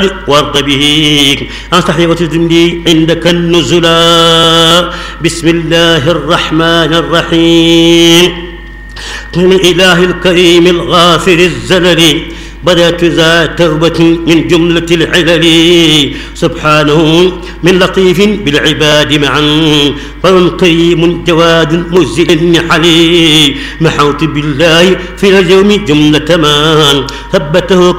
وارض به أنصحني وتجدني عندك النزلا. بسم الله الرحمن الرحيم. من الإله الكريم الغافر الزلل بدأت ذا توبة من جملة العلل. سبحانه من لطيف بالعباد معا بر كريم جواد مزل النحل. محوت بالله في اليوم جملة ما ثبته